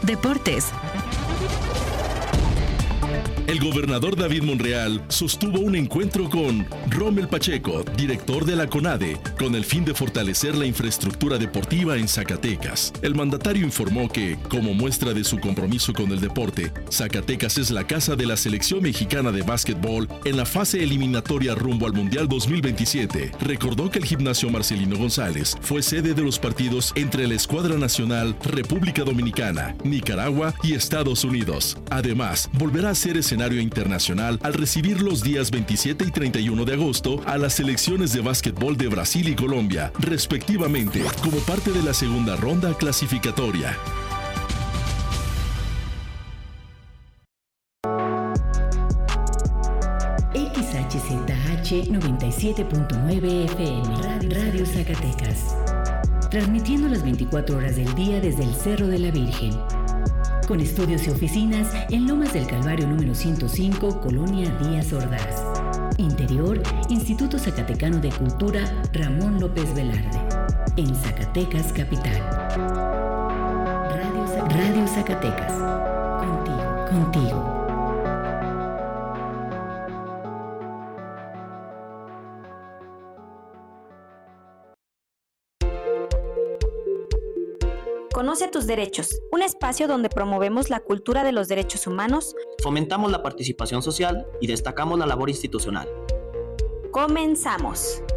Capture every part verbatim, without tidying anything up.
Deportes. El gobernador David Monreal sostuvo un encuentro con Rommel Pacheco, director de la CONADE, con el fin de fortalecer la infraestructura deportiva en Zacatecas. El mandatario informó que, como muestra de su compromiso con el deporte, Zacatecas es la casa de la selección mexicana de básquetbol en la fase eliminatoria rumbo al Mundial dos mil veintisiete. Recordó que el gimnasio Marcelino González fue sede de los partidos entre la Escuadra Nacional, República Dominicana, Nicaragua y Estados Unidos. Además, volverá a ser escenario internacional al recibir los días veintisiete y treinta y uno de agosto a las selecciones de básquetbol de Brasil y Colombia, respectivamente, como parte de la segunda ronda clasificatoria. X H Z H noventa y siete punto nueve F M, Radio, Radio Zacatecas, transmitiendo las veinticuatro horas del día desde el Cerro de la Virgen, con estudios y oficinas en Lomas del Calvario número ciento cinco, Colonia Díaz Ordaz. Interior, Instituto Zacatecano de Cultura Ramón López Velarde, en Zacatecas Capital. Radio, Radio Zacatecas, contigo, contigo. Conoce tus derechos, un espacio donde promovemos la cultura de los derechos humanos, fomentamos la participación social y destacamos la labor institucional. Comenzamos.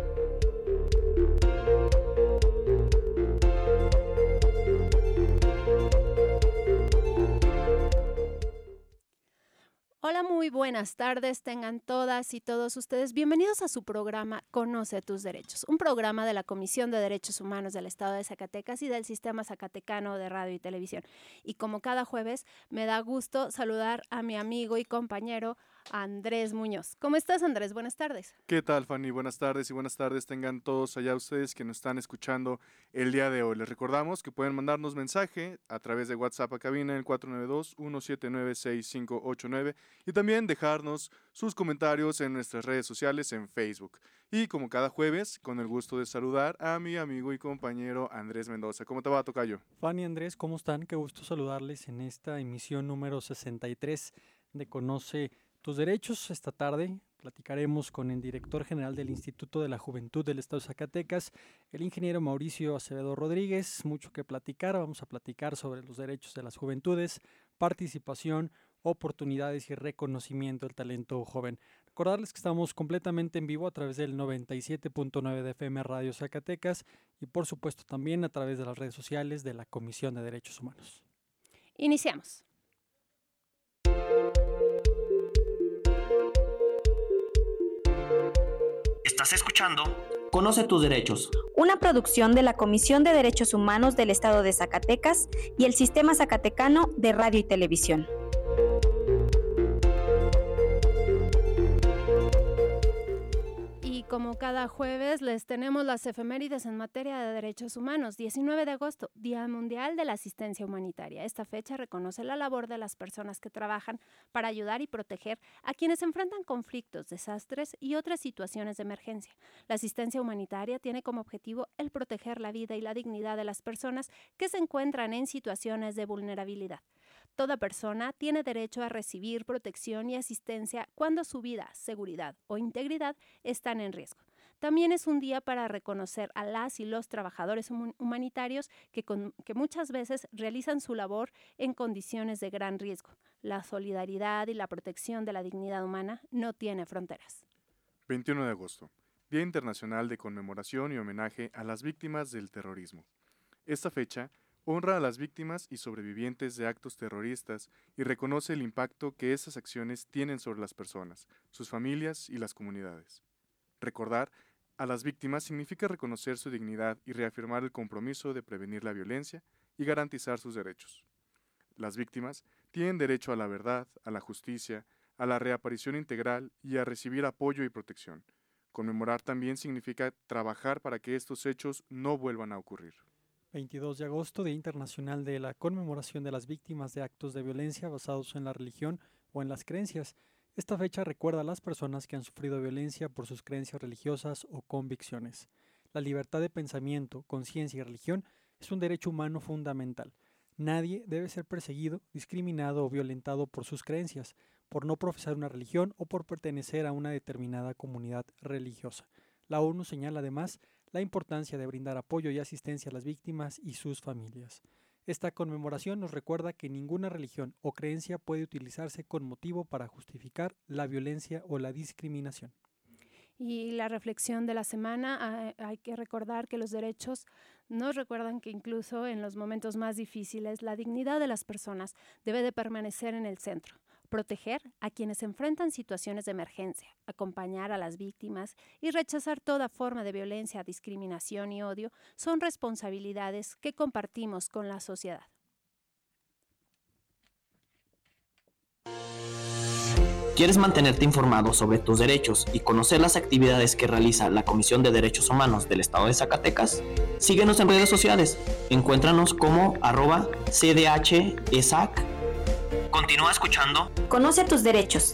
Hola, muy buenas tardes, tengan todas y todos ustedes bienvenidos a su programa Conoce tus Derechos, un programa de la Comisión de Derechos Humanos del Estado de Zacatecas y del Sistema Zacatecano de Radio y Televisión. Y como cada jueves, me da gusto saludar a mi amigo y compañero Andrés Muñoz. ¿Cómo estás, Andrés? Buenas tardes. ¿Qué tal, Fanny? Buenas tardes y buenas tardes tengan todos allá ustedes que nos están escuchando el día de hoy. Les recordamos que pueden mandarnos mensaje a través de WhatsApp a cabina en el cuatro nueve dos, uno siete nueve, seis cinco ocho nueve y también dejarnos sus comentarios en nuestras redes sociales en Facebook. Y como cada jueves, con el gusto de saludar a mi amigo y compañero Andrés Mendoza. ¿Cómo te va, tocayo? Fanny, Andrés, ¿cómo están? Qué gusto saludarles en esta emisión número sesenta y tres de Conoce tus Derechos. Esta tarde platicaremos con el director general del Instituto de la Juventud del Estado de Zacatecas, el ingeniero Mauricio Acevedo Rodríguez. Mucho que platicar, vamos a platicar sobre los derechos de las juventudes, participación, oportunidades y reconocimiento del talento joven. Recordarles que estamos completamente en vivo a través del noventa y siete punto nueve de F M Radio Zacatecas y por supuesto también a través de las redes sociales de la Comisión de Derechos Humanos. Iniciamos. Estás escuchando Conoce tus Derechos, una producción de la Comisión de Derechos Humanos del Estado de Zacatecas y el Sistema Zacatecano de Radio y Televisión. Y como cada jueves les tenemos las efemérides en materia de derechos humanos. diecinueve de agosto, Día Mundial de la Asistencia Humanitaria. Esta fecha reconoce la labor de las personas que trabajan para ayudar y proteger a quienes enfrentan conflictos, desastres y otras situaciones de emergencia. La asistencia humanitaria tiene como objetivo el proteger la vida y la dignidad de las personas que se encuentran en situaciones de vulnerabilidad. Toda persona tiene derecho a recibir protección y asistencia cuando su vida, seguridad o integridad están en riesgo. También es un día para reconocer a las y los trabajadores humanitarios que, con, que muchas veces realizan su labor en condiciones de gran riesgo. La solidaridad y la protección de la dignidad humana no tiene fronteras. veintiuno de agosto, Día Internacional de Conmemoración y Homenaje a las Víctimas del Terrorismo. Esta fecha honra a las víctimas y sobrevivientes de actos terroristas y reconoce el impacto que esas acciones tienen sobre las personas, sus familias y las comunidades. Recordar a las víctimas significa reconocer su dignidad y reafirmar el compromiso de prevenir la violencia y garantizar sus derechos. Las víctimas tienen derecho a la verdad, a la justicia, a la reaparición integral y a recibir apoyo y protección. Conmemorar también significa trabajar para que estos hechos no vuelvan a ocurrir. veintidós de agosto, Día Internacional de la Conmemoración de las Víctimas de Actos de Violencia basados en la religión o en las creencias. Esta fecha recuerda a las personas que han sufrido violencia por sus creencias religiosas o convicciones. La libertad de pensamiento, conciencia y religión es un derecho humano fundamental. Nadie debe ser perseguido, discriminado o violentado por sus creencias, por no profesar una religión o por pertenecer a una determinada comunidad religiosa. La ONU señala además la importancia de brindar apoyo y asistencia a las víctimas y sus familias. Esta conmemoración nos recuerda que ninguna religión o creencia puede utilizarse con motivo para justificar la violencia o la discriminación. Y la reflexión de la semana, hay que recordar que los derechos nos recuerdan que incluso en los momentos más difíciles, la dignidad de las personas debe de permanecer en el centro. Proteger a quienes enfrentan situaciones de emergencia, acompañar a las víctimas y rechazar toda forma de violencia, discriminación y odio son responsabilidades que compartimos con la sociedad. ¿Quieres mantenerte informado sobre tus derechos y conocer las actividades que realiza la Comisión de Derechos Humanos del Estado de Zacatecas? Síguenos en redes sociales. Encuéntranos como arroba C D H E S A C. Continúa escuchando. Conoce tus derechos.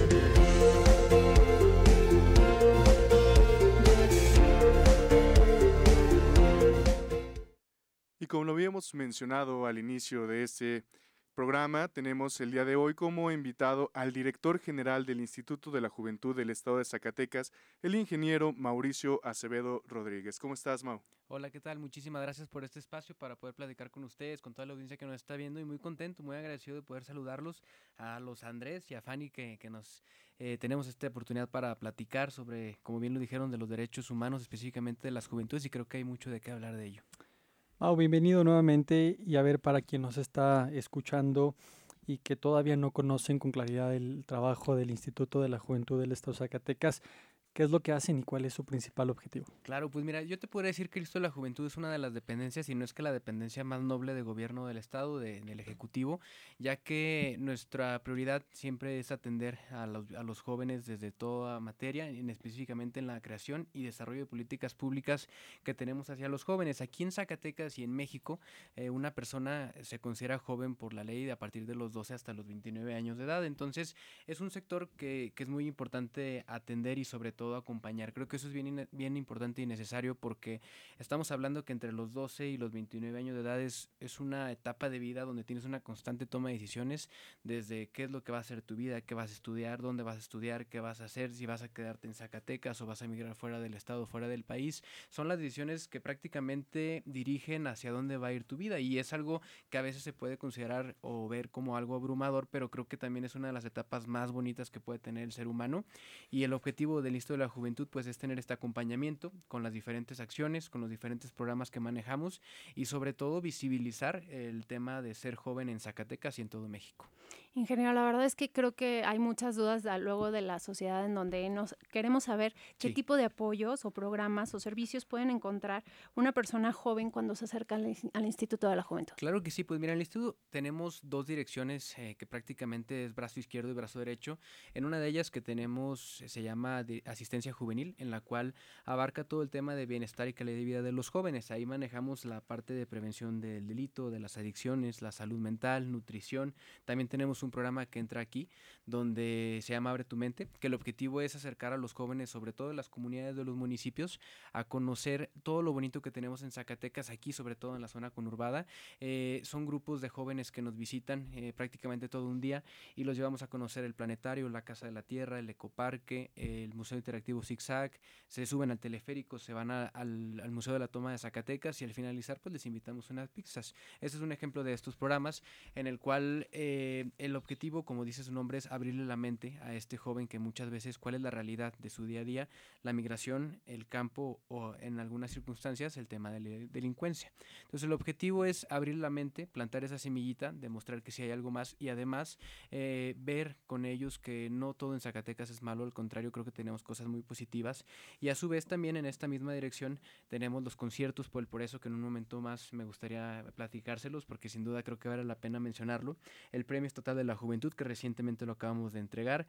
Y como lo habíamos mencionado al inicio de este programa, tenemos el día de hoy como invitado al director general del Instituto de la Juventud del Estado de Zacatecas, el ingeniero Mauricio Acevedo Rodríguez. ¿Cómo estás, Mau? Hola, ¿qué tal? Muchísimas gracias por este espacio para poder platicar con ustedes, con toda la audiencia que nos está viendo y muy contento, muy agradecido de poder saludarlos a los Andrés y a Fanny que, que nos eh, tenemos esta oportunidad para platicar sobre, como bien lo dijeron, de los derechos humanos, específicamente de las juventudes, y creo que hay mucho de qué hablar de ello. Mau, bienvenido nuevamente, y a ver, para quien nos está escuchando y que todavía no conocen con claridad el trabajo del Instituto de la Juventud del Estado de Zacatecas, ¿qué es lo que hacen y cuál es su principal objetivo? Claro, pues mira, yo te podría decir que el Instituto de la Juventud es una de las dependencias, y no es que la dependencia más noble de gobierno del Estado, de, del Ejecutivo, ya que nuestra prioridad siempre es atender a los, a los jóvenes desde toda materia, en, específicamente en la creación y desarrollo de políticas públicas que tenemos hacia los jóvenes. Aquí en Zacatecas y en México, eh, una persona se considera joven por la ley a partir de los doce hasta los veintinueve años de edad, entonces es un sector que, que es muy importante atender y sobre todo acompañar. Creo que eso es bien, bien importante y necesario porque estamos hablando que entre los doce y los veintinueve años de edad es, es una etapa de vida donde tienes una constante toma de decisiones desde qué es lo que va a ser tu vida, qué vas a estudiar, dónde vas a estudiar, qué vas a hacer, si vas a quedarte en Zacatecas o vas a emigrar fuera del estado, fuera del país. Son las decisiones que prácticamente dirigen hacia dónde va a ir tu vida, y es algo que a veces se puede considerar o ver como algo abrumador, pero creo que también es una de las etapas más bonitas que puede tener el ser humano, y el objetivo del Instituto de la Juventud pues es tener este acompañamiento con las diferentes acciones, con los diferentes programas que manejamos y sobre todo visibilizar el tema de ser joven en Zacatecas y en todo México. Ingeniero, la verdad es que creo que hay muchas dudas da, luego de la sociedad en donde nos queremos saber qué sí. tipo de apoyos o programas o servicios pueden encontrar una persona joven cuando se acerca al, al Instituto de la Juventud. Claro que sí, pues mira, en el Instituto tenemos dos direcciones eh, que prácticamente es brazo izquierdo y brazo derecho. En una de ellas que tenemos se llama de asistencia juvenil, en la cual abarca todo el tema de bienestar y calidad de vida de los jóvenes. Ahí manejamos la parte de prevención del delito, de las adicciones, la salud mental, nutrición. También tenemos un programa que entra aquí donde se llama Abre tu Mente, que el objetivo es acercar a los jóvenes, sobre todo en las comunidades de los municipios, a conocer todo lo bonito que tenemos en Zacatecas, aquí sobre todo en la zona conurbada. Eh, son grupos de jóvenes que nos visitan eh, prácticamente todo un día y los llevamos a conocer el planetario, la Casa de la Tierra, el Ecoparque, el Museo Interactivo Zigzag, se suben al teleférico, se van a, al, al Museo de la Toma de Zacatecas y al finalizar pues les invitamos unas pizzas. Este es un ejemplo de estos programas en el cual eh, el objetivo, como dice su nombre, es abrirle la mente a este joven que muchas veces cuál es la realidad de su día a día, la migración, el campo o en algunas circunstancias el tema de la delincuencia. Entonces el objetivo es abrir la mente, plantar esa semillita, demostrar que sí hay algo más y además eh, ver con ellos que no todo en Zacatecas es malo, al contrario, creo que tenemos cosas muy positivas y a su vez también en esta misma dirección tenemos los conciertos, por, por eso que en un momento más me gustaría platicárselos porque sin duda creo que vale la pena mencionarlo. El Premio Estatal de la Juventud que recientemente lo acabamos de entregar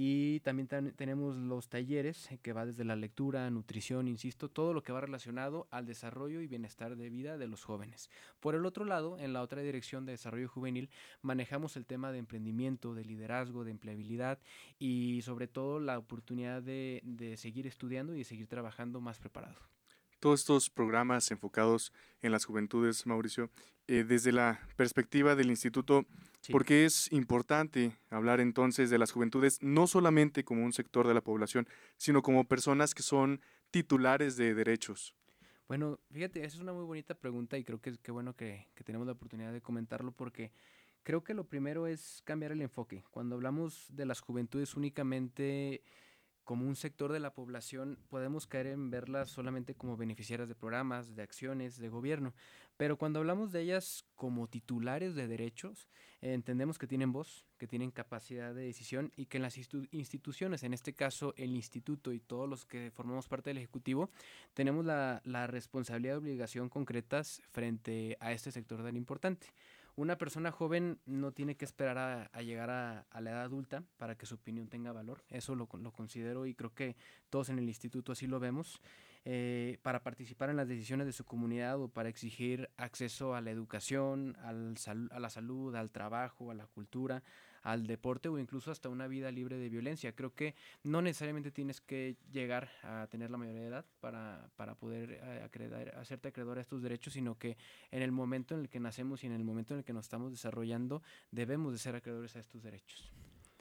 y también tan, tenemos los talleres que va desde la lectura, nutrición, insisto, todo lo que va relacionado al desarrollo y bienestar de vida de los jóvenes. Por el otro lado, en la otra dirección de desarrollo juvenil manejamos el tema de emprendimiento, de liderazgo, de empleabilidad y sobre todo la oportunidad de, de seguir estudiando y de seguir trabajando más preparado. todos estos programas enfocados en las juventudes, Mauricio, eh, desde la perspectiva del instituto, Sí. ¿por qué es importante hablar entonces de las juventudes no solamente como un sector de la población, sino como personas que son titulares de derechos? Bueno, fíjate, esa es una muy bonita pregunta y creo que es qué bueno que, que tenemos la oportunidad de comentarlo porque creo que lo primero es cambiar el enfoque. Cuando hablamos de las juventudes únicamente como un sector de la población, podemos caer en verlas solamente como beneficiarias de programas, de acciones, de gobierno. Pero cuando hablamos de ellas como titulares de derechos, eh, entendemos que tienen voz, que tienen capacidad de decisión y que en las institu- instituciones, en este caso el instituto y todos los que formamos parte del Ejecutivo, tenemos la, la responsabilidad y obligación concretas frente a este sector tan importante. Una persona joven no tiene que esperar a, a llegar a, a la edad adulta para que su opinión tenga valor. Eso lo, lo considero y creo que todos en el instituto así lo vemos. Eh, para participar en las decisiones de su comunidad o para exigir acceso a la educación, al sal- a la salud, al trabajo, a la cultura, al deporte o incluso hasta una vida libre de violencia. Creo que no necesariamente tienes que llegar a tener la mayoría de edad para, para poder eh, acreditar, hacerte acreedor a estos derechos, sino que en el momento en el que nacemos y en el momento en el que nos estamos desarrollando, debemos de ser acreedores a estos derechos.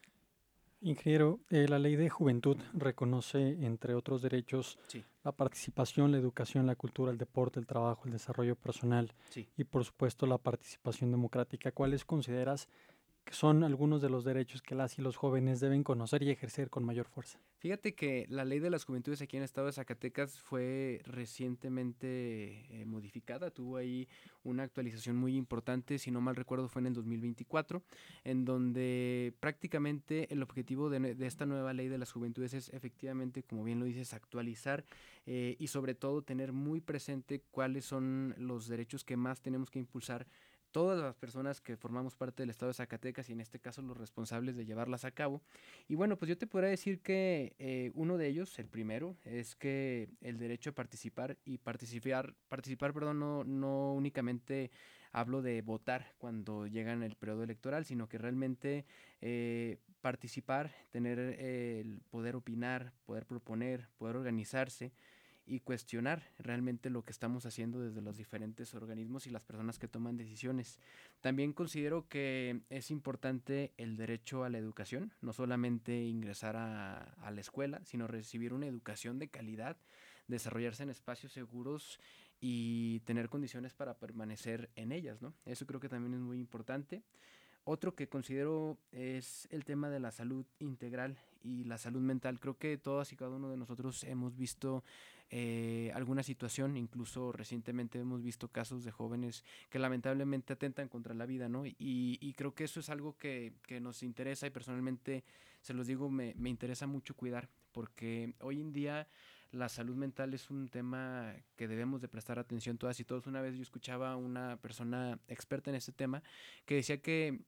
Ingeniero, eh, la Ley de Juventud reconoce, entre otros derechos, Sí, la participación, la educación, la cultura, el deporte, el trabajo, el desarrollo personal sí. y, por supuesto, la participación democrática. ¿Cuáles consideras que son algunos de los derechos que las y los jóvenes deben conocer y ejercer con mayor fuerza? Fíjate que la ley de las juventudes aquí en el estado de Zacatecas fue recientemente eh, modificada, tuvo ahí una actualización muy importante, si no mal recuerdo fue en el dos mil veinticuatro, en donde prácticamente el objetivo de, de esta nueva ley de las juventudes es efectivamente, como bien lo dices, actualizar eh, y sobre todo tener muy presente cuáles son los derechos que más tenemos que impulsar todas las personas que formamos parte del estado de Zacatecas y en este caso los responsables de llevarlas a cabo. Y bueno, pues yo te podría decir que eh, uno de ellos, el primero, es que el derecho a participar y participar, participar, perdón, no, no únicamente hablo de votar cuando llega en el periodo electoral, sino que realmente eh, participar, tener eh, el poder opinar, poder proponer, poder organizarse y cuestionar realmente lo que estamos haciendo desde los diferentes organismos y las personas que toman decisiones. También considero que es importante el derecho a la educación, no solamente ingresar a, a la escuela, sino recibir una educación de calidad, desarrollarse en espacios seguros y tener condiciones para permanecer en ellas, ¿no? Eso creo que también es muy importante. Otro que considero es el tema de la salud integral y la salud mental. Creo que todos y cada uno de nosotros hemos visto eh, alguna situación, incluso recientemente hemos visto casos de jóvenes que lamentablemente atentan contra la vida, ¿no? Y, y creo que eso es algo que, que nos interesa y personalmente, se los digo, me, me interesa mucho cuidar, porque hoy en día la salud mental es un tema que debemos de prestar atención todas y todos. Una vez yo escuchaba a una persona experta en este tema que decía que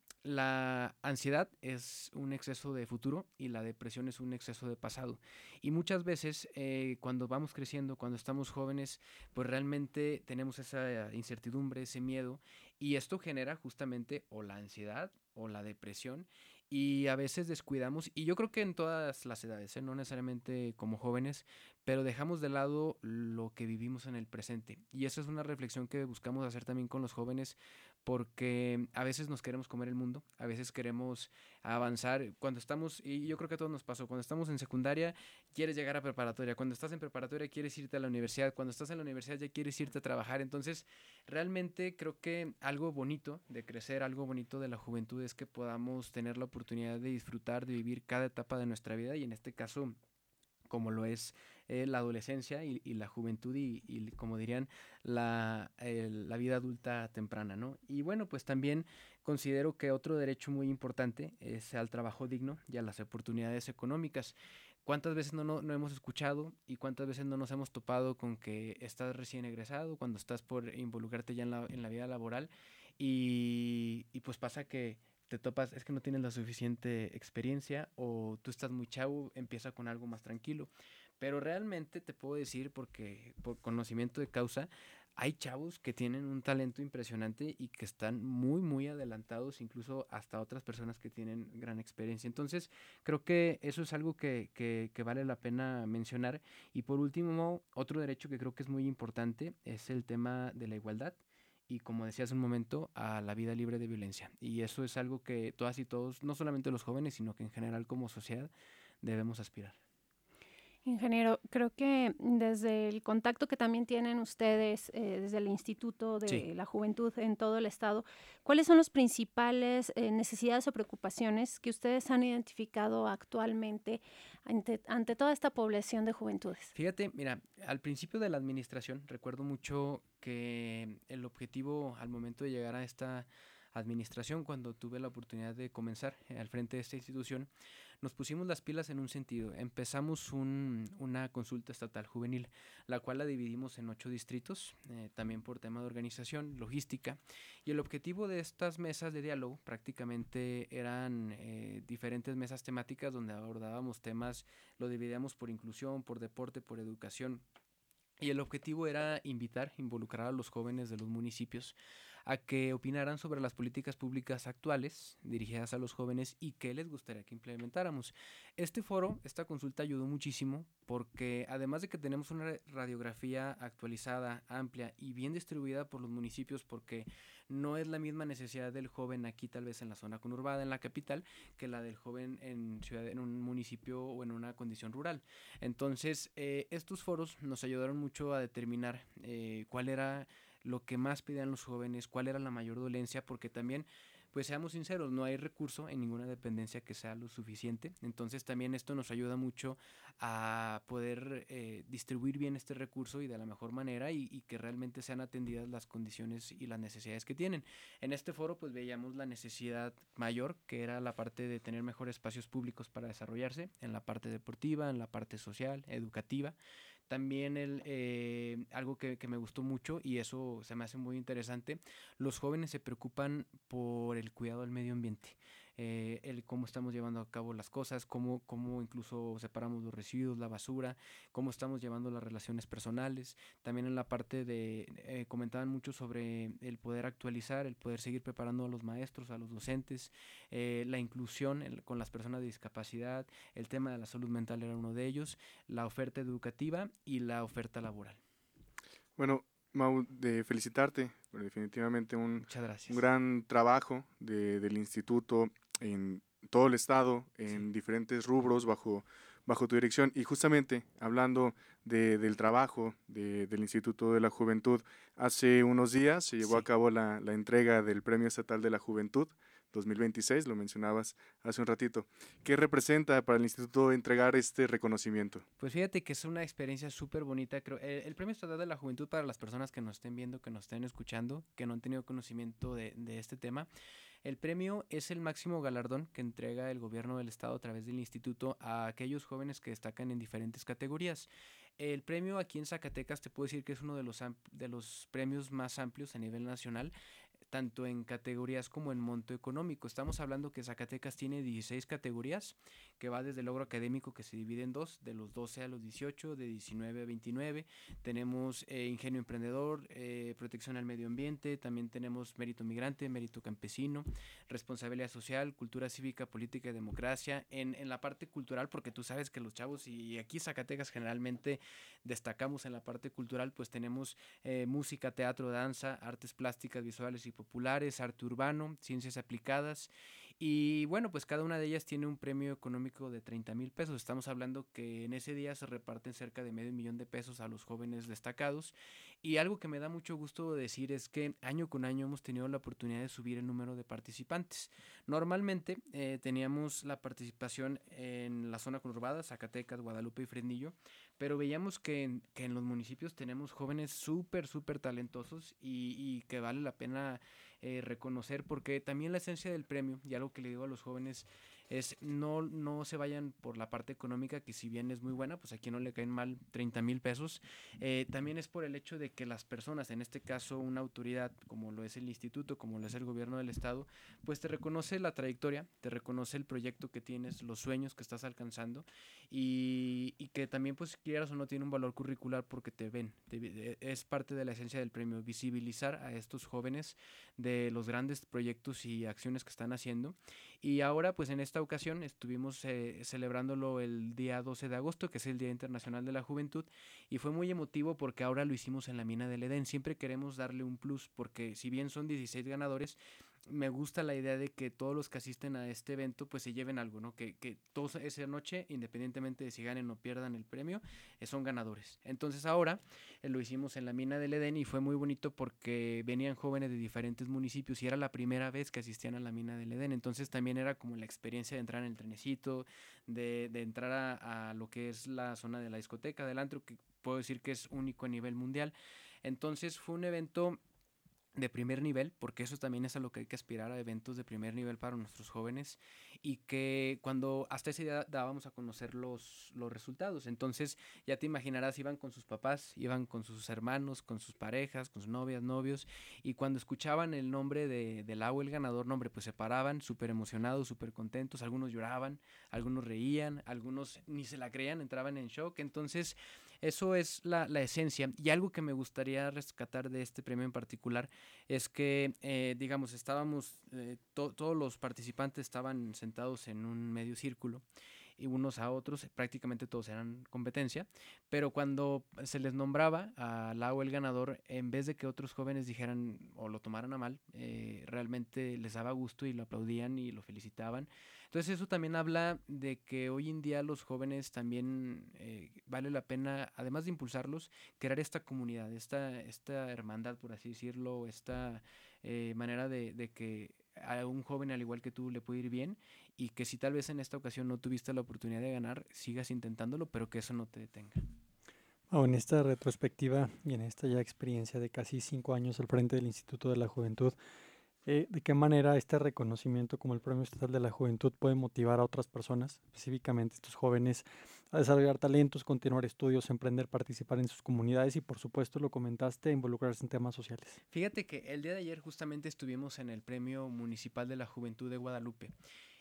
la ansiedad es un exceso de futuro y la depresión es un exceso de pasado. Y muchas veces eh, cuando vamos creciendo, cuando estamos jóvenes, pues realmente tenemos esa incertidumbre, ese miedo y esto genera justamente o la ansiedad o la depresión y a veces descuidamos, y yo creo que en todas las edades, ¿eh? No necesariamente como jóvenes, pero dejamos de lado lo que vivimos en el presente. Y esa es una reflexión que buscamos hacer también con los jóvenes, porque a veces nos queremos comer el mundo, a veces queremos avanzar. Cuando estamos, y yo creo que a todos nos pasó, cuando estamos en secundaria quieres llegar a preparatoria, cuando estás en preparatoria quieres irte a la universidad, cuando estás en la universidad ya quieres irte a trabajar. Entonces, realmente creo que algo bonito de crecer, algo bonito de la juventud es que podamos tener la oportunidad de disfrutar, de vivir cada etapa de nuestra vida y en este caso como lo es eh, la adolescencia y, y la juventud y, y como dirían, la, eh, la vida adulta temprana, ¿no? Y bueno, pues también considero que otro derecho muy importante es al trabajo digno y a las oportunidades económicas. ¿Cuántas veces no, no, no hemos escuchado y cuántas veces no nos hemos topado con que estás recién egresado, cuando estás por involucrarte ya en la, en la vida laboral y, y pues pasa que te topas, es que no tienes la suficiente experiencia o tú estás muy chavo, empieza con algo más tranquilo. Pero realmente te puedo decir, porque por conocimiento de causa, hay chavos que tienen un talento impresionante y que están muy, muy adelantados, incluso hasta otras personas que tienen gran experiencia. Entonces, creo que eso es algo que, que, que vale la pena mencionar. Y por último, otro derecho que creo que es muy importante es el tema de la igualdad. Y como decía hace un momento, a la vida libre de violencia. Y eso es algo que todas y todos, no solamente los jóvenes, sino que en general como sociedad debemos aspirar. Ingeniero, creo que desde el contacto que también tienen ustedes, eh, desde el Instituto de Sí. la Juventud en todo el estado, ¿cuáles son las principales eh, necesidades o preocupaciones que ustedes han identificado actualmente ante, ante toda esta población de juventudes? Fíjate, mira, al principio de la administración recuerdo mucho que el objetivo al momento de llegar a esta administración, cuando tuve la oportunidad de comenzar eh, al frente de esta institución, nos pusimos las pilas en un sentido. Empezamos un, una consulta estatal juvenil, la cual la dividimos en ocho distritos, eh, también por tema de organización, logística, y el objetivo de estas mesas de diálogo prácticamente eran eh, diferentes mesas temáticas donde abordábamos temas, lo dividíamos por inclusión, por deporte, por educación, y el objetivo era invitar, involucrar a los jóvenes de los municipios a que opinaran sobre las políticas públicas actuales dirigidas a los jóvenes y qué les gustaría que implementáramos. Este foro, esta consulta ayudó muchísimo porque además de que tenemos una radiografía actualizada, amplia y bien distribuida por los municipios, porque no es la misma necesidad del joven aquí tal vez en la zona conurbada, en la capital, que la del joven en, ciudad, en un municipio o en una condición rural. Entonces, eh, estos foros nos ayudaron mucho a determinar eh, cuál era lo que más pedían los jóvenes, cuál era la mayor dolencia, porque también, pues seamos sinceros, no hay recurso en ninguna dependencia que sea lo suficiente. Entonces también esto nos ayuda mucho a poder eh, distribuir bien este recurso y de la mejor manera y, y que realmente sean atendidas las condiciones y las necesidades que tienen. En este foro pues veíamos la necesidad mayor, que era la parte de tener mejores espacios públicos para desarrollarse, en la parte deportiva, en la parte social, educativa. También el, eh, algo que, que me gustó mucho y eso se me hace muy interesante, los jóvenes se preocupan por el cuidado del medio ambiente, eh, el cómo estamos llevando a cabo las cosas, cómo, cómo incluso separamos los residuos, la basura, cómo estamos llevando las relaciones personales. También en la parte de, eh, comentaban mucho sobre el poder actualizar, el poder seguir preparando a los maestros, a los docentes, eh, la inclusión el, con las personas de discapacidad, el tema de la salud mental era uno de ellos, la oferta educativa y la oferta laboral. Bueno, Mau, de felicitarte, definitivamente un, Muchas gracias. un gran trabajo de, del instituto en todo el estado, en sí. diferentes rubros bajo, bajo tu dirección. Y justamente hablando de, del trabajo de, del Instituto de la Juventud, hace unos días se llevó sí. a cabo la, la entrega del Premio Estatal de la Juventud dos mil veintiséis, lo mencionabas hace un ratito. ¿Qué representa para el instituto entregar este reconocimiento? Pues fíjate que es una experiencia súper bonita. Creo el, el Premio Estatal de la Juventud, para las personas que nos estén viendo, que nos estén escuchando, que no han tenido conocimiento de, de este tema, el premio es el máximo galardón que entrega el gobierno del estado a través del instituto a aquellos jóvenes que destacan en diferentes categorías. El premio aquí en Zacatecas te puedo decir que es uno de los, de los premios más amplios a nivel nacional, tanto en categorías como en monto económico. Estamos hablando que Zacatecas tiene dieciséis categorías, que va desde el logro académico, que se divide en dos, de los doce a los dieciocho, de diecinueve a veintinueve. Tenemos eh, ingenio emprendedor, eh, protección al medio ambiente, también tenemos mérito migrante, mérito campesino, responsabilidad social, cultura cívica, política y democracia. En, en la parte cultural, porque tú sabes que los chavos, y aquí Zacatecas generalmente destacamos en la parte cultural, pues tenemos eh, música, teatro, danza, artes plásticas, visuales y populares, arte urbano, ciencias aplicadas, y bueno, pues cada una de ellas tiene un premio económico de treinta mil pesos. Estamos hablando que en ese día se reparten cerca de medio millón de pesos a los jóvenes destacados, y algo que me da mucho gusto decir es que año con año hemos tenido la oportunidad de subir el número de participantes. Normalmente eh, teníamos la participación en la zona conurbada, Zacatecas, Guadalupe y Fresnillo, pero veíamos que en, que en los municipios tenemos jóvenes súper, súper talentosos y, y que vale la pena eh, reconocer, porque también la esencia del premio, y algo que le digo a los jóvenes es no, no se vayan por la parte económica, que si bien es muy buena, pues a quien no le caen mal treinta mil pesos, eh, también es por el hecho de que las personas, en este caso una autoridad como lo es el instituto, como lo es el gobierno del estado, pues te reconoce la trayectoria, te reconoce el proyecto que tienes, los sueños que estás alcanzando y, y que también pues quieras o no tiene un valor curricular porque te ven, te, es parte de la esencia del premio, visibilizar a estos jóvenes de los grandes proyectos y acciones que están haciendo. Y ahora pues en esta ocasión estuvimos eh, celebrándolo el día doce de agosto, que es el Día Internacional de la Juventud, y fue muy emotivo porque ahora lo hicimos en la Mina del Edén. Siempre queremos darle un plus porque si bien son dieciséis ganadores, me gusta la idea de que todos los que asisten a este evento pues se lleven algo, ¿no? Que, que todos esa noche, independientemente de si ganen o pierdan el premio, eh, son ganadores. Entonces ahora eh, lo hicimos en la Mina del Edén y fue muy bonito porque venían jóvenes de diferentes municipios y era la primera vez que asistían a la Mina del Edén. Entonces también era como la experiencia de entrar en el trenecito, de, de entrar a, a lo que es la zona de la discoteca, del antro, que puedo decir que es único a nivel mundial. Entonces fue un evento de primer nivel, porque eso también es a lo que hay que aspirar, a eventos de primer nivel para nuestros jóvenes, y que cuando hasta ese día dábamos a conocer los, los resultados, entonces ya te imaginarás, iban con sus papás, iban con sus hermanos, con sus parejas, con sus novias, novios, y cuando escuchaban el nombre de, del agua, el ganador, nombre, pues se paraban súper emocionados, súper contentos, algunos lloraban, algunos reían, algunos ni se la creían, entraban en shock. Entonces eso es la, la esencia, y algo que me gustaría rescatar de este premio en particular es que, eh, digamos, estábamos, eh, to- todos los participantes estaban sentados en un medio círculo y unos a otros, prácticamente todos eran competencia, pero cuando se les nombraba al lado el ganador, en vez de que otros jóvenes dijeran o lo tomaran a mal, eh, realmente les daba gusto y lo aplaudían y lo felicitaban. Entonces eso también habla de que hoy en día los jóvenes también eh, vale la pena, además de impulsarlos, crear esta comunidad, esta, esta hermandad, por así decirlo, esta eh, manera de, de que a un joven al igual que tú le puede ir bien y que si tal vez en esta ocasión no tuviste la oportunidad de ganar, sigas intentándolo, pero que eso no te detenga. Bueno, en esta retrospectiva y en esta ya experiencia de casi cinco años al frente del Instituto de la Juventud, eh, ¿de qué manera este reconocimiento como el Premio Estatal de la Juventud puede motivar a otras personas, específicamente estos jóvenes, a desarrollar talentos, continuar estudios, emprender, participar en sus comunidades y, por supuesto, lo comentaste, involucrarse en temas sociales? Fíjate que el día de ayer justamente estuvimos en el Premio Municipal de la Juventud de Guadalupe.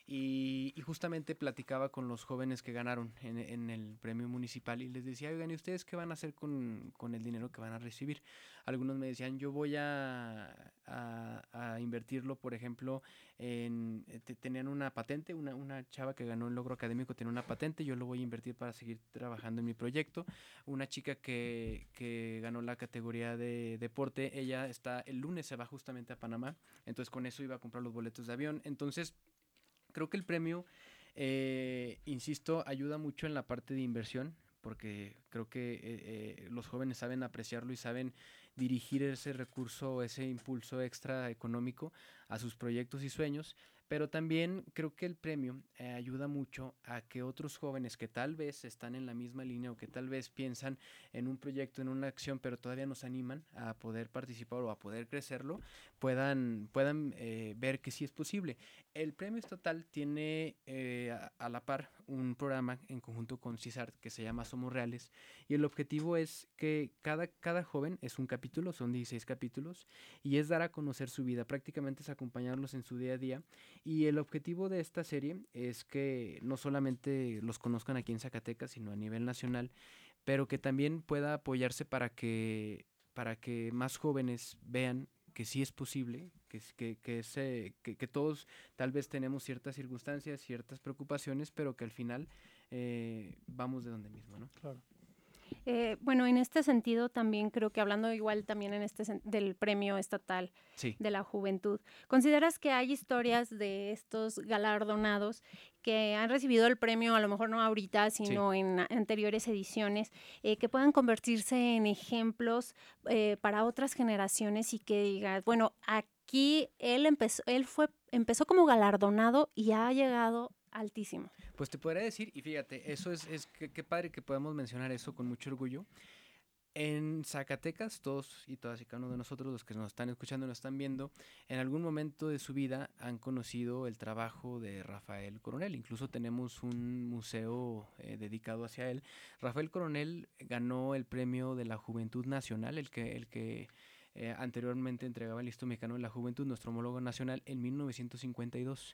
Y, y justamente platicaba con los jóvenes que ganaron en, en el premio municipal y les decía, oigan, ¿y ustedes qué van a hacer con, con el dinero que van a recibir? Algunos me decían, yo voy a, a, a invertirlo, por ejemplo, en te, tenían una patente, una, una chava que ganó el logro académico tiene una patente, yo lo voy a invertir para seguir trabajando en mi proyecto. Una chica que, que ganó la categoría de deporte, ella está, el lunes se va justamente a Panamá, entonces con eso iba a comprar los boletos de avión. Entonces creo que el premio, eh, insisto, ayuda mucho en la parte de inversión, porque creo que eh, eh, los jóvenes saben apreciarlo y saben dirigir ese recurso, ese impulso extra económico a sus proyectos y sueños, pero también creo que el premio eh, ayuda mucho a que otros jóvenes que tal vez están en la misma línea o que tal vez piensan en un proyecto, en una acción, pero todavía nos animan a poder participar o a poder crecerlo, puedan, puedan eh, ver que sí es posible. El premio estatal tiene eh, a, a la par un programa en conjunto con CISART que se llama Somos Reales, y el objetivo es que cada, cada joven es un capítulo, son dieciséis capítulos, y es dar a conocer su vida, prácticamente es acompañarlos en su día a día. Y el objetivo de esta serie es que no solamente los conozcan aquí en Zacatecas, sino a nivel nacional, pero que también pueda apoyarse para que, para que más jóvenes vean que sí es posible, que, que, que, ese, que, que todos tal vez tenemos ciertas circunstancias, ciertas preocupaciones, pero que al final eh, vamos de donde mismo, ¿no? Claro. Eh, bueno, en este sentido también creo que hablando igual también en este sen- del Premio Estatal Sí. de la Juventud, ¿consideras que hay historias de estos galardonados que han recibido el premio, a lo mejor no ahorita, sino en a- anteriores ediciones, eh, que puedan convertirse en ejemplos eh, para otras generaciones y que digas, bueno, aquí él empezó, él fue, empezó como galardonado y ha llegado altísimo? Pues te podría decir, y fíjate, eso es, es que, qué padre que podemos mencionar eso con mucho orgullo. En Zacatecas, todos y todas y cada uno de nosotros, los que nos están escuchando y nos están viendo, en algún momento de su vida han conocido el trabajo de Rafael Coronel. Incluso tenemos un museo eh, dedicado hacia él. Rafael Coronel ganó el premio de la Juventud Nacional, el que, el que eh, anteriormente entregaba el Instituto Mexicano de la Juventud, nuestro homólogo nacional, en mil novecientos cincuenta y dos.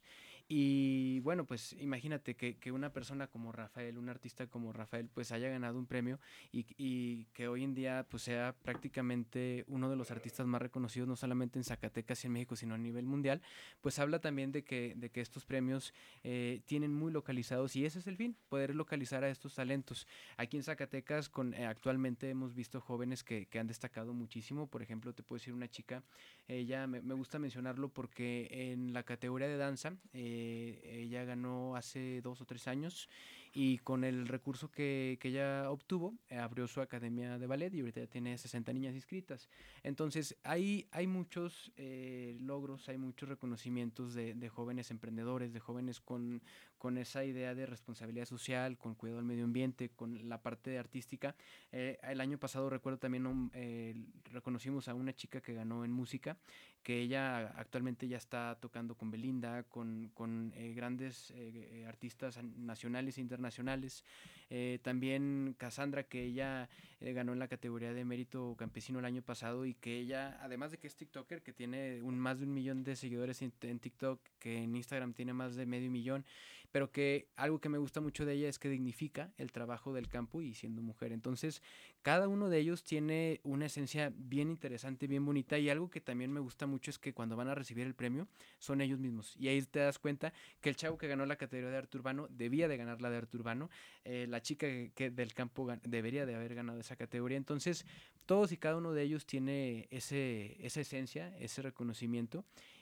Y bueno, pues imagínate que, que una persona como Rafael, un artista como Rafael, pues haya ganado un premio y, y que hoy en día pues sea prácticamente uno de los artistas más reconocidos, no solamente en Zacatecas y en México, sino a nivel mundial, pues habla también de que, de que estos premios eh, tienen muy localizados, y ese es el fin, poder localizar a estos talentos. Aquí en Zacatecas con, eh, actualmente hemos visto jóvenes que, que han destacado muchísimo. Por ejemplo, te puedo decir una chica, ella me, me gusta mencionarlo porque en la categoría de danza, eh, Eh, ella ganó hace dos o tres años, y con el recurso que, que ella obtuvo, eh, abrió su academia de ballet y ahorita ya tiene sesenta niñas inscritas. Entonces hay, hay muchos eh, logros, hay muchos reconocimientos de, de jóvenes emprendedores, de jóvenes con, con esa idea de responsabilidad social, con cuidado al medio ambiente, con la parte artística. Eh, el año pasado recuerdo también um, eh, reconocimos a una chica que ganó en música, que ella actualmente ya está tocando con Belinda, con, con eh, grandes eh, artistas nacionales e internacionales. Eh, también Cassandra, que ella eh, ganó en la categoría de mérito campesino el año pasado, y que ella, además de que es TikToker, que tiene un, más de un millón de seguidores en, en TikTok, que en Instagram tiene más de medio millón, pero que algo que me gusta mucho de ella es que dignifica el trabajo del campo y siendo mujer. Entonces, cada uno de ellos tiene una esencia bien interesante, bien bonita, y algo que también me gusta mucho es que cuando van a recibir el premio son ellos mismos, y ahí te das cuenta que el chavo que ganó la categoría de arte urbano debía de ganar la de arte urbano, eh, la chica que, que del campo debería de haber ganado esa categoría. Entonces, todos y cada uno de ellos tiene ese, esa esencia, ese reconocimiento,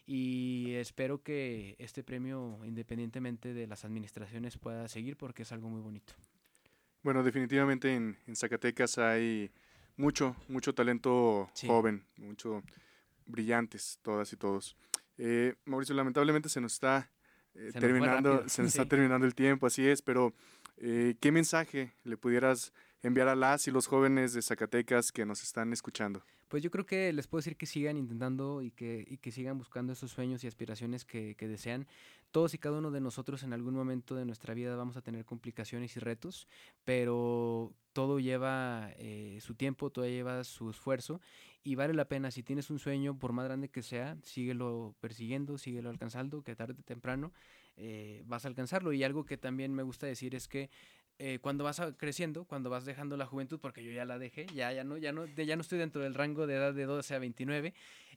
y espero que este premio, independientemente de las administraciones, pueda seguir, porque es algo muy bonito. Bueno, definitivamente en, en Zacatecas hay mucho, mucho talento sí. joven, mucho brillantes, todas y todos. Eh, Mauricio, lamentablemente se nos está eh, se terminando, nos se nos sí. está terminando el tiempo, así es, pero eh, ¿qué mensaje le pudieras enviar a las y los jóvenes de Zacatecas que nos están escuchando? Pues yo creo que les puedo decir que sigan intentando y que, y que sigan buscando esos sueños y aspiraciones que, que desean. Todos y cada uno de nosotros en algún momento de nuestra vida vamos a tener complicaciones y retos, pero todo lleva eh, su tiempo, todo lleva su esfuerzo, y vale la pena. Si tienes un sueño, por más grande que sea, síguelo persiguiendo, síguelo alcanzando, que tarde o temprano eh, vas a alcanzarlo. Y algo que también me gusta decir es que Eh, cuando vas a, creciendo, cuando vas dejando la juventud, porque yo ya la dejé, ya, ya, no, ya, no, de, ya no estoy dentro del rango de edad de doce a veintinueve,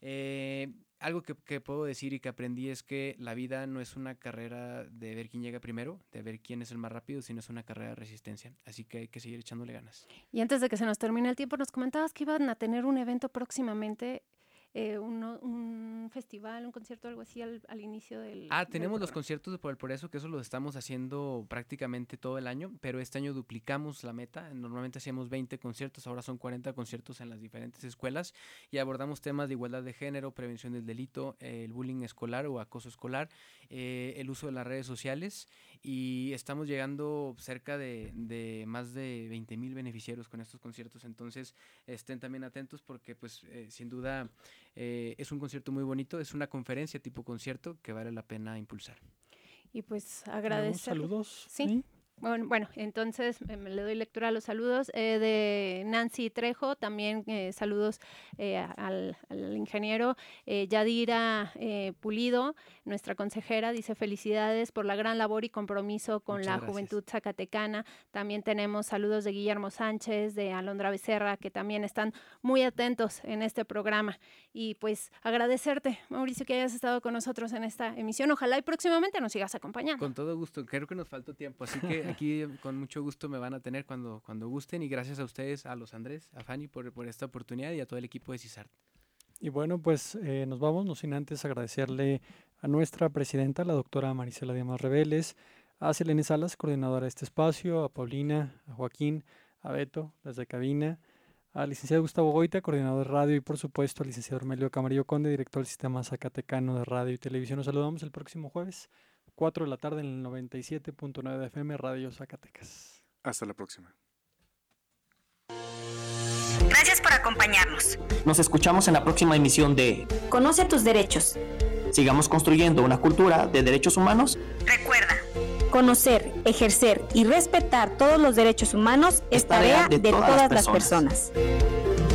eh, algo que, que puedo decir y que aprendí es que la vida no es una carrera de ver quién llega primero, de ver quién es el más rápido, sino es una carrera de resistencia, así que hay que seguir echándole ganas. Y antes de que se nos termine el tiempo, nos comentabas que iban a tener un evento próximamente. Eh, un, un festival, un concierto, algo así al, al inicio del Ah, tenemos del los conciertos de Por el Progreso, que eso lo estamos haciendo prácticamente todo el año, pero este año duplicamos la meta. Normalmente hacíamos veinte conciertos, ahora son cuarenta conciertos en las diferentes escuelas, y abordamos temas de igualdad de género, prevención del delito, eh, el bullying escolar o acoso escolar, eh, el uso de las redes sociales, y estamos llegando cerca de, de más de veinte mil beneficiarios con estos conciertos. Entonces estén también atentos, porque pues eh, sin duda eh, es un concierto muy bonito, es una conferencia tipo concierto que vale la pena impulsar. Y pues agradecer. Saludos. Sí. ¿Sí? Bueno, bueno, entonces eh, le doy lectura a los saludos eh, de Nancy Trejo, también eh, saludos eh, al, al ingeniero eh, Yadira eh, Pulido, nuestra consejera, dice felicidades por la gran labor y compromiso con Muchas la gracias. Juventud zacatecana. También tenemos saludos de Guillermo Sánchez, de Alondra Becerra, que también están muy atentos en este programa. Y pues agradecerte, Mauricio, que hayas estado con nosotros en esta emisión. Ojalá y próximamente nos sigas acompañando. Con todo gusto, creo que nos faltó tiempo, así que aquí con mucho gusto me van a tener cuando, cuando gusten, y gracias a ustedes, a los Andrés, a Fanny por, por esta oportunidad, y a todo el equipo de CISART. Y bueno, pues eh, nos vamos, no sin antes agradecerle a nuestra presidenta, la doctora Marisela Dimas Reveles, a Selene Salas, coordinadora de este espacio, a Paulina, a Joaquín, a Beto, desde cabina, al licenciado Gustavo Goita, coordinador de radio, y por supuesto al licenciado Hermelio Camarillo Conde, director del Sistema Zacatecano de Radio y Televisión. Nos saludamos el próximo jueves, cuatro de la tarde, en el noventa y siete punto nueve de F M, Radio Zacatecas. Hasta la próxima. Gracias por acompañarnos. Nos escuchamos en la próxima emisión de Conoce tus derechos. Sigamos construyendo una cultura de derechos humanos. Recuerda, conocer, ejercer y respetar todos los derechos humanos es tarea de, de todas, todas las personas. Las personas.